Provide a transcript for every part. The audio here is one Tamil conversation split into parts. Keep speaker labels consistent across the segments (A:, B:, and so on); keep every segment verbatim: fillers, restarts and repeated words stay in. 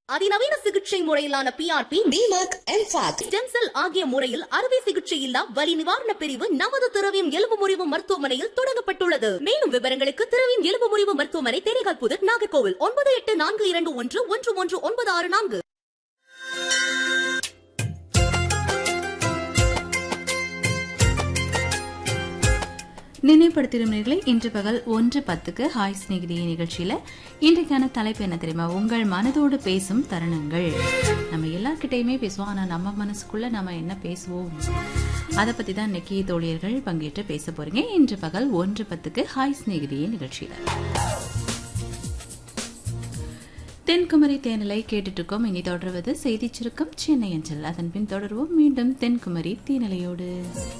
A: அதிநவீன சிகிச்சை முறையிலான B R B,
B: டிமாக், mHawk,
A: stem cell ஆகிய முறையில் அறுவை சிகிச்சை இல்லா வலி நிவாரண பிரிவு நமது திரவியம் எலும்பு முறிவு மருத்துவமனையில் தொடங்கப்பட்டுள்ளது. மேலும் விவரங்களுக்கு திரவியம் எலும்பு முறிவு மருத்துவமனை, தேனிகால் புதர், நாகர்கோவில் ஒன்பது எட்டு நான்கு இரண்டு ஒன்று ஒன்று ஒன்று ஒன்பது ஆறு நான்கு.
C: நினைவுபடுத்தினர்களை இன்று பகல் ஒன்று பத்துக்கு ஹாய் ஸ்நேகிதிய நிகழ்ச்சியில இன்றைக்கான தலைப்பு என்ன தெரியுமா? உங்கள் மனதோடு பேசும் தருணங்கள். நம்ம எல்லார்கிட்டையுமே பேசுவோம், ஆனா நம்ம மனசுக்குள்ள நம்ம என்ன பேசுவோம் அதை பத்தி தான் இன்னைக்கு தோழியர்கள் பங்கேற்று பேச போறீங்க. இன்று பகல் ஒன்று பத்துக்கு ஹாய் ஸ்நேகிதிய நிகழ்ச்சியில தென்குமரி தேனலை கேட்டுட்டு இருக்கோம். இனி தொடர்வது செய்தி சுருக்கம் சென்னை அஞ்சல். அதன் பின் தொடர்வோம் மீண்டும் தென்குமரி தேனலையோடு.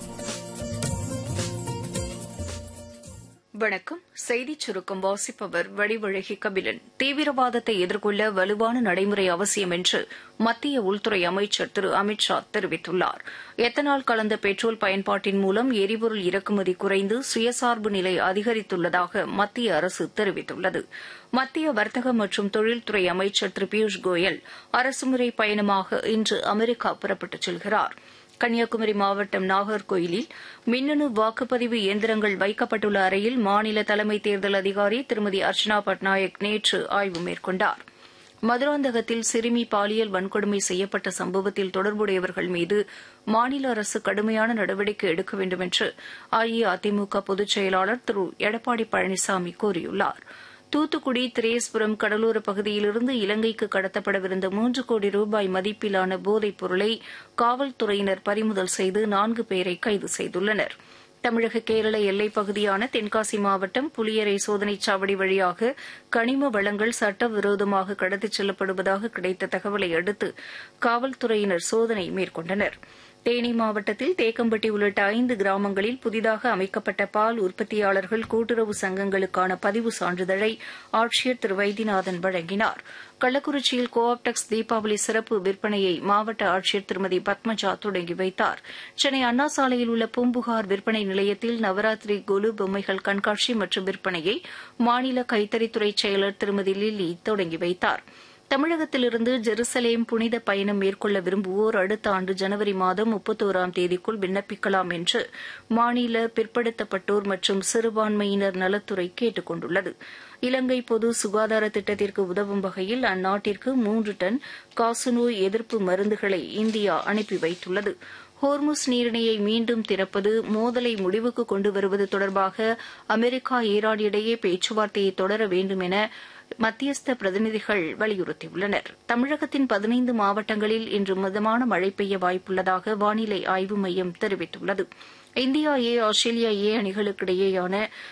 D: வணக்கம். செய்திச் சுருக்கம் வாசிப்பவர் வடிவழகி கபிலன். தீவிரவாதத்தை எதிர்கொள்ள வலுவான நடைமுறை அவசியம் என்று மத்திய உள்துறை அமைச்சர் திரு அமித் ஷா தெரிவித்துள்ளார். எத்தனால் கலந்த பெட்ரோல் பயன்பாட்டின் மூலம் எரிபொருள் இறக்குமதி குறைந்து சுயசார்பு நிலை அதிகரித்துள்ளதாக மத்திய அரசு தெரிவித்துள்ளது. மத்திய வர்த்தக மற்றும் தொழில்துறை அமைச்சர் திரு பியூஷ் கோயல் அரசுமுறை பயணமாக இன்று அமெரிக்கா புறப்பட்டுச் செல்கிறார். கன்னியாகுமரி மாவட்டம் நாகர்கோயிலில் மின்னணு வாக்குப்பதிவு இயந்திரங்கள் வைக்கப்பட்டுள்ள அறையில் மாநில தலைமை தேர்தல் அதிகாரி திருமதி அர்ச்சனா பட்நாயக் நேற்று ஆய்வு மேற்கொண்டார். மதுராந்தகத்தில் சிறுமி பாலியல் வன்கொடுமை செய்யப்பட்ட சம்பவத்தில் தொடர்புடையவர்கள் மீது மாநில அரசு கடுமையான நடவடிக்கை எடுக்க வேண்டும் என்று அஇஅதிமுக பொதுச் செயலாளர் திரு எடப்பாடி பழனிசாமி கூறியுள்ளார். தூத்துக்குடி திரேஸ்புரம் கடலோர பகுதியிலிருந்து இலங்கைக்கு கடத்தப்படவிருந்த மூன்று கோடி ரூபாய் மதிப்பிலான போதைப் பொருளை காவல்துறையினர் பறிமுதல் செய்து நான்கு பேரை கைது செய்துள்ளனர். தமிழக கேரள எல்லைப் பகுதியான தென்காசி மாவட்டம் புலியரை சோதனைச் சாவடி வழியாக கனிம வளங்கள் சட்டவிரோதமாக கடத்திச் செல்லப்படுவதாக கிடைத்த தகவலை அடுத்து காவல்துறையினர் சோதனை மேற்கொண்டனர். தேனி மாவட்டத்தில் தேக்கம்பட்டி உள்ளிட்ட ஐந்து கிராமங்களில் புதிதாக அமைக்கப்பட்ட பால் உற்பத்தியாளர்கள் கூட்டுறவு சங்கங்களுக்கான பதிவு சான்றிதழை ஆட்சியர் திரு வைத்தியநாதன் வழங்கினார். கள்ளக்குறிச்சியில் கோ ஆப்டெக்ஸ் தீபாவளி சிறப்பு விற்பனையை மாவட்ட ஆட்சியர் திருமதி பத்மஜா தொடங்கி வைத்தார். சென்னை அண்ணா சாலையில் உள்ள பூம்புகார் விற்பனை நிலையத்தில் நவராத்திரி கொலு பொம்மைகள் கண்காட்சி மற்றும் விற்பனையை மாநில கைத்தறித்துறை செயலர் திருமதி லில்லி தொடங்கி வைத்தார். தமிழகத்திலிருந்து ஜெருசலேம் புனித பயணம் மேற்கொள்ள விரும்புவோர் அடுத்த ஆண்டு ஜனவரி மாதம் முப்பத்தோராம் தேதிக்குள் விண்ணப்பிக்கலாம் என்று மாநில பிற்படுத்தப்பட்டோர் மற்றும் சிறுபான்மையினர் நலத்துறை கேட்டுக் கொண்டுள்ளது. இலங்கை பொது சுகாதார திட்டத்திற்கு உதவும் வகையில் அந்நாட்டிற்கு மூன்று டன் காசநோய் எதிர்ப்பு மருந்துகளை இந்தியா அனுப்பி வைத்துள்ளது. ஹோர்முஸ் நீரிணையை மீண்டும் திறப்பது, மோதலை முடிவுக்கு கொண்டு வருவது தொடர்பாக அமெரிக்கா ஈரான் இடையே பேச்சுவார்த்தையை தொடர வேண்டும் என மத்தியஸ்த பிரதிநிதிகள் வலியுறுத்தியுள்ளனர். தமிழகத்தின் பதினைந்து மாவட்டங்களில் இன்று மிதமான மழை பெய்ய வாய்ப்புள்ளதாக வானிலை ஆய்வு மையம் தெரிவித்துள்ளது. இந்தியா ஏ, ஆஸ்திரேலியா ஏ அணிகளுக்கிடையேயான